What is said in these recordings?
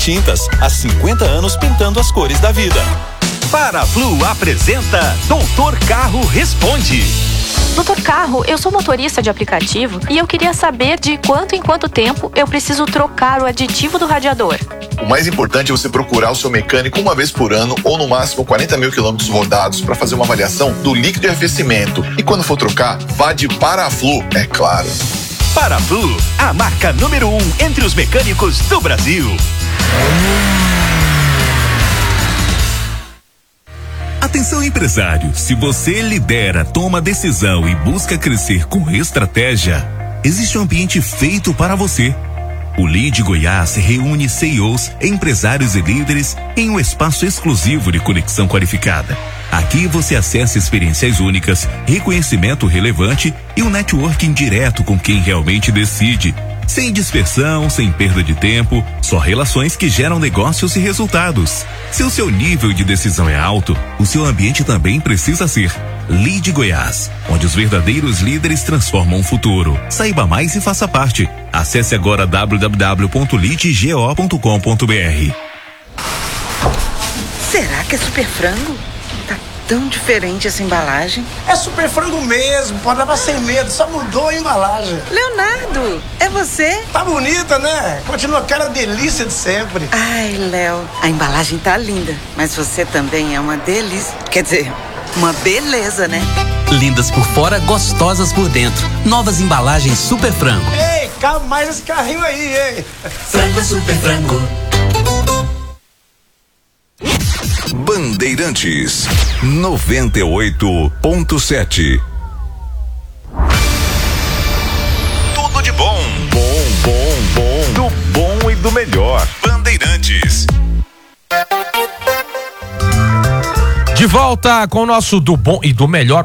Tintas, há 50 anos pintando as cores da vida. Paraflu apresenta Doutor Carro Responde. Doutor Carro, eu sou motorista de aplicativo e eu queria saber de quanto em quanto tempo eu preciso trocar o aditivo do radiador. O mais importante é você procurar o seu mecânico uma vez por ano ou no máximo 40 mil quilômetros rodados para fazer uma avaliação do líquido de arrefecimento. E quando for trocar, vá de Paraflu, é claro. Paraflu, a marca número 1 entre os mecânicos do Brasil. Atenção, empresário, se você lidera, toma decisão e busca crescer com estratégia, existe um ambiente feito para você. O Lead Goiás reúne CEOs, empresários e líderes em um espaço exclusivo de conexão qualificada. Aqui você acessa experiências únicas, reconhecimento relevante e um networking direto com quem realmente decide. Sem dispersão, sem perda de tempo, só relações que geram negócios e resultados. Se o seu nível de decisão é alto, o seu ambiente também precisa ser. Lead Goiás, onde os verdadeiros líderes transformam o futuro. Saiba mais e faça parte. Acesse agora www.leadgo.com.br. Será que é Super Frango? Tá tão diferente essa embalagem. É Super Frango mesmo, pode levar sem medo, só mudou a embalagem. Leonardo, é você? Tá bonita, né? Continua aquela delícia de sempre. Ai, Léo, a embalagem tá linda, mas você também é uma delícia. Quer dizer, uma beleza, né? Lindas por fora, gostosas por dentro. Novas embalagens Super Frango. Ei, cabe mais esse carrinho aí, hein? Frango Super Frango. Bandeirantes 98.7. Tudo de bom. Do bom e do melhor. Bandeirantes. De volta com o nosso do bom e do melhor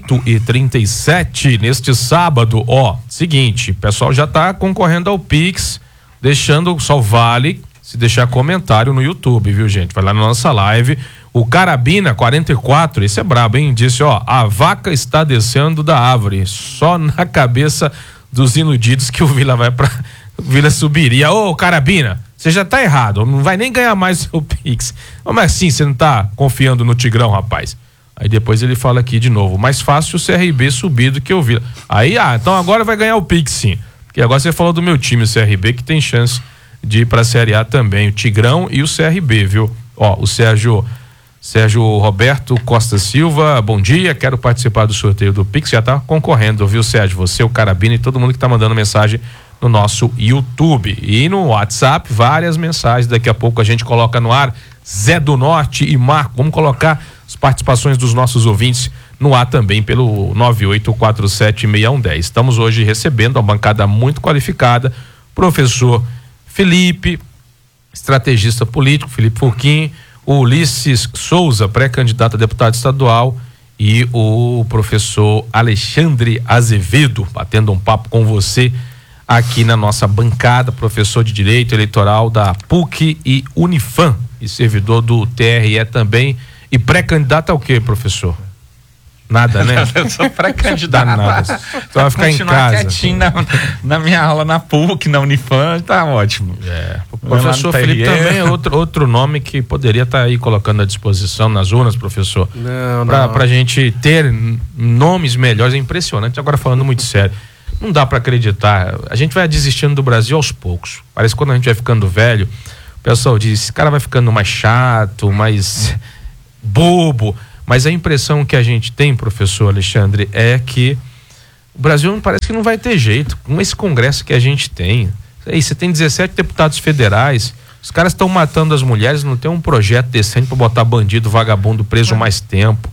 8h37 neste sábado. Seguinte, o pessoal já tá concorrendo ao Pix, deixando, só vale se deixar comentário no YouTube, viu, gente? Vai lá na nossa live. O Carabina 44, esse é brabo, hein? Disse, a vaca está descendo da árvore, só na cabeça dos iludidos que o Vila Vila subiria. Ô, Carabina, você já tá errado, não vai nem ganhar mais o Pix. Como é assim, você não tá confiando no Tigrão, rapaz? Aí depois ele fala aqui de novo, mais fácil o CRB subir do que o Vila. Aí, então agora vai ganhar o Pix, sim. Porque agora você falou do meu time, o CRB, que tem chance de ir pra Série A também, o Tigrão e o CRB, viu? O Sérgio Roberto Costa Silva, bom dia, quero participar do sorteio do Pix, já tá concorrendo, viu, Sérgio? Você, o Carabina e todo mundo que tá mandando mensagem no nosso YouTube e no WhatsApp, várias mensagens, daqui a pouco a gente coloca no ar. Zé do Norte e Marco, vamos colocar as participações dos nossos ouvintes no ar também pelo 98476110. Estamos hoje recebendo uma bancada muito qualificada, professor Felipe, estrategista político, Felipe Furquim, o Ulisses Souza, pré-candidato a deputado estadual, e o professor Alexandre Azevedo, batendo um papo com você aqui na nossa bancada, professor de Direito Eleitoral da PUC e Unifam, e servidor do TRE também, e pré-candidato ao quê, professor? Nada, né? Eu sou pré-candidato. Nada. Então vai ficar em casa. Quietinho na minha aula na PUC, na Unifam, tá ótimo. O professor Felipe também é outro nome que poderia estar aí colocando à disposição nas urnas, professor. Não. Pra gente ter nomes melhores, é impressionante. Agora falando muito sério, não dá pra acreditar. A gente vai desistindo do Brasil aos poucos. Parece que quando a gente vai ficando velho, o pessoal diz, esse cara vai ficando mais chato, mais bobo. Mas a impressão que a gente tem, professor Alexandre, é que o Brasil parece que não vai ter jeito. Com esse congresso que a gente tem, aí você tem 17 deputados federais, os caras estão matando as mulheres, não tem um projeto decente para botar bandido, vagabundo preso mais tempo.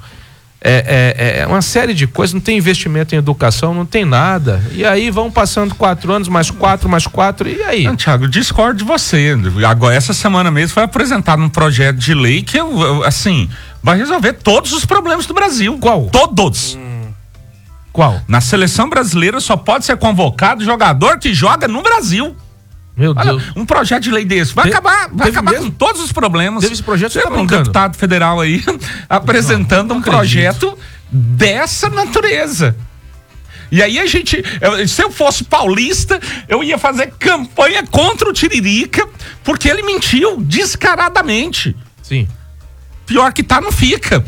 É uma série de coisas, não tem investimento em educação, não tem nada. E aí vão passando 4 anos, mais 4, e aí? Não, Thiago, discordo de você. Agora, essa semana mesmo foi apresentado um projeto de lei que, vai resolver todos os problemas do Brasil. Qual? Todos. Qual? Na seleção brasileira só pode ser convocado jogador que joga no Brasil. Meu Deus. Um projeto de lei desse vai acabar com todos os problemas. Teve esse projeto, você tá um deputado federal aí apresentando um projeto dessa natureza. E aí se eu fosse paulista, eu ia fazer campanha contra o Tiririca, Porque ele mentiu descaradamente. Sim. Pior que tá, não fica.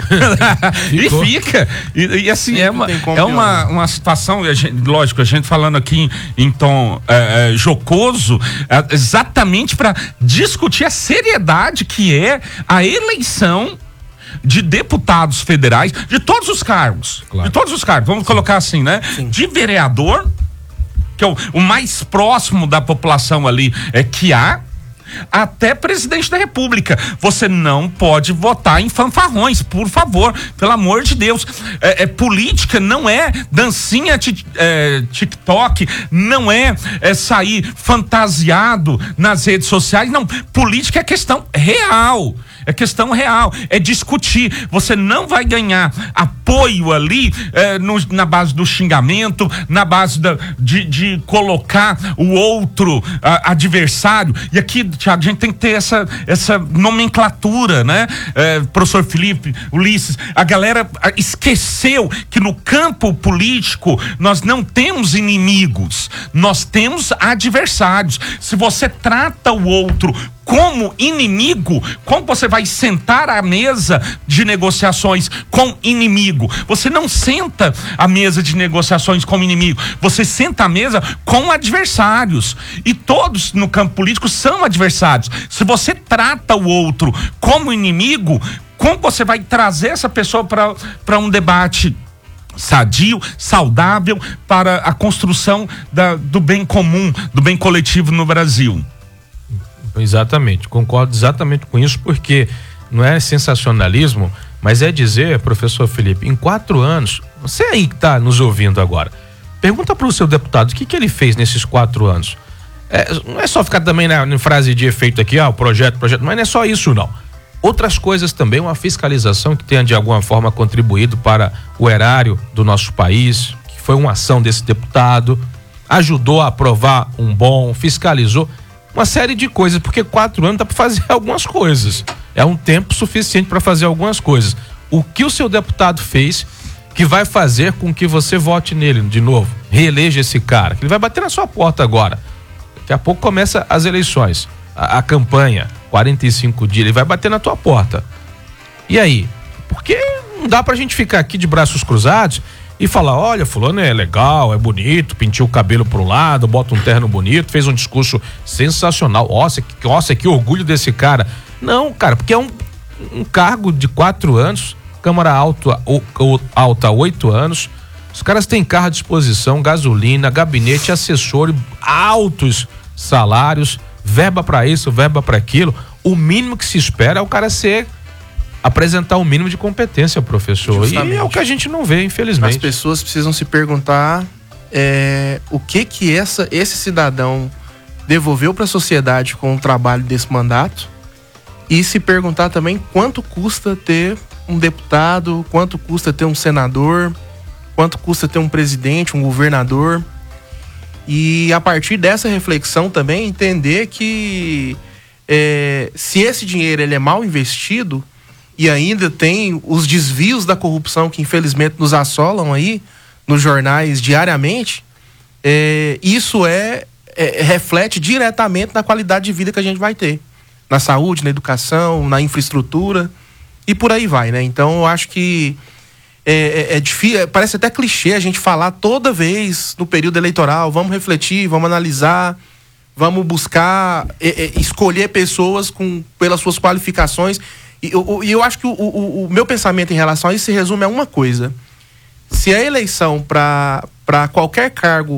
E fica. E assim, é uma situação, lógico, a gente falando aqui em tom jocoso, exatamente para discutir a seriedade que é a eleição de deputados federais, de todos os cargos. Claro. De todos os cargos, vamos colocar assim, né? Sim. De vereador, que é o mais próximo da população ali que há, até presidente da República. Você não pode votar em fanfarrões, por favor, pelo amor de Deus. Política não é dancinha TikTok, não é sair fantasiado nas redes sociais, não. Política é questão real. É questão real, é discutir. Você não vai ganhar apoio ali na base do xingamento, na base de colocar o outro adversário. E aqui, Thiago, a gente tem que ter essa nomenclatura, né? Professor Felipe, Ulisses, a galera esqueceu que no campo político nós não temos inimigos, nós temos adversários. Se você trata o outro como inimigo, como você vai sentar à mesa de negociações com inimigo? Você não senta à mesa de negociações com inimigo, você senta à mesa com adversários, e todos no campo político são adversários. Se você trata o outro como inimigo, como você vai trazer essa pessoa para um debate sadio, saudável, para a construção do bem comum, do bem coletivo no Brasil? Exatamente, concordo exatamente com isso, porque não é sensacionalismo, mas é dizer, professor Felipe, em 4 anos, você aí que está nos ouvindo agora, pergunta para o seu deputado o que ele fez nesses 4 anos. Não é só ficar também na frase de efeito aqui, o projeto, mas não é só isso não. Outras coisas também, uma fiscalização que tenha de alguma forma contribuído para o erário do nosso país, que foi uma ação desse deputado, ajudou a aprovar um bom, fiscalizou, uma série de coisas, porque 4 anos dá para fazer algumas coisas. É um tempo suficiente para fazer algumas coisas. O que o seu deputado fez que vai fazer com que você vote nele de novo, reeleja esse cara, que ele vai bater na sua porta agora. Daqui a pouco começa as eleições, a campanha, 45 dias, ele vai bater na tua porta. E aí? Porque não dá pra gente ficar aqui de braços cruzados e falar, olha, fulano é legal, é bonito, pintou o cabelo pro lado, bota um terno bonito, fez um discurso sensacional, nossa, que orgulho desse cara. Não, cara, porque é um cargo de 4 anos, Câmara Alta 8 anos, os caras têm carro à disposição, gasolina, gabinete, assessor, altos salários, verba para isso, verba para aquilo. O mínimo que se espera é o cara apresentar o mínimo de competência, professor. Justamente. E é o que a gente não vê, infelizmente. As pessoas precisam se perguntar o que esse cidadão devolveu para a sociedade com o trabalho desse mandato, e se perguntar também quanto custa ter um deputado, quanto custa ter um senador, quanto custa ter um presidente, um governador. E a partir dessa reflexão também entender que se esse dinheiro ele é mal investido, e ainda tem os desvios da corrupção que infelizmente nos assolam aí nos jornais diariamente, isso reflete diretamente na qualidade de vida que a gente vai ter, na saúde, na educação, na infraestrutura e por aí vai, né? Então eu acho que é difícil, parece até clichê a gente falar toda vez no período eleitoral, vamos refletir, vamos analisar, vamos buscar escolher pessoas pelas suas qualificações. E eu acho que o meu pensamento em relação a isso se resume a uma coisa: se a eleição para qualquer cargo